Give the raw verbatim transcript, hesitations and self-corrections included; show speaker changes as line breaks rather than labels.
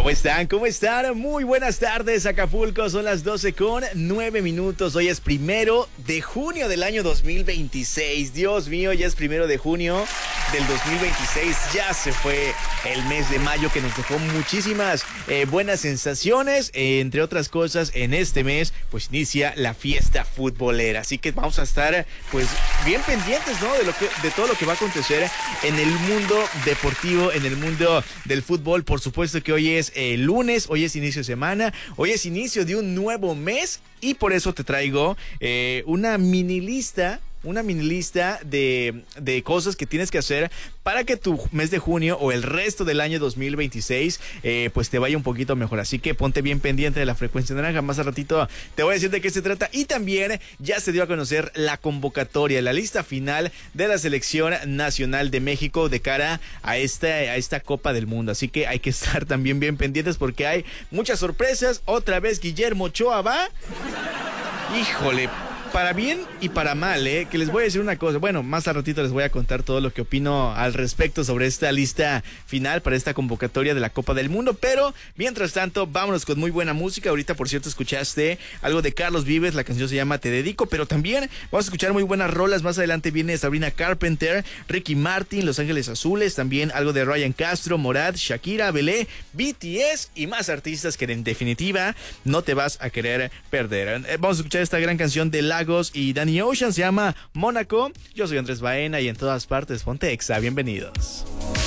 ¿Cómo están? ¿Cómo están? Muy buenas tardes, Acapulco. Son las doce con nueve minutos. Hoy es primero de junio del año dos mil veintiséis. Dios mío, ya es primero de junio del dos mil veintiséis. Ya se fue el mes de mayo, que nos dejó muchísimas eh, buenas sensaciones. Eh, entre otras cosas, en este mes pues inicia la fiesta futbolera. Así que vamos a estar pues bien pendientes, ¿no? De, lo que, de todo lo que va a acontecer en el mundo deportivo, en el mundo del fútbol. Por supuesto que hoy es el eh, lunes, hoy es inicio de semana, hoy es inicio de un nuevo mes y por eso te traigo eh, una mini lista. Una mini lista de, de cosas que tienes que hacer para que tu mes de junio o el resto del año dos mil veintiséis eh, pues te vaya un poquito mejor. Así que ponte bien pendiente de la frecuencia naranja. Más al ratito te voy a decir de qué se trata. Y también ya se dio a conocer la convocatoria, la lista final de la selección nacional de México de cara a esta, a esta Copa del Mundo. Así que hay que estar también bien pendientes porque hay muchas sorpresas. Otra vez Guillermo Ochoa va. Híjole. Para bien y para mal, ¿eh? Que les voy a decir una cosa. Bueno, más al ratito les voy a contar todo lo que opino al respecto sobre esta lista final para esta convocatoria de la Copa del Mundo. Pero, mientras tanto, vámonos con muy buena música. Ahorita, por cierto, escuchaste algo de Carlos Vives. La canción se llama Te Dedico. Pero también vamos a escuchar muy buenas rolas. Más adelante viene Sabrina Carpenter, Ricky Martin, Los Ángeles Azules. También algo de Ryan Castro, Morat, Shakira, Belé, B T S y más artistas que en definitiva no te vas a querer perder. Vamos a escuchar esta gran canción de la y Danny Ocean, se llama Mónaco. Yo soy Andrés Baena y en todas partes ponte Exa. Bienvenidos.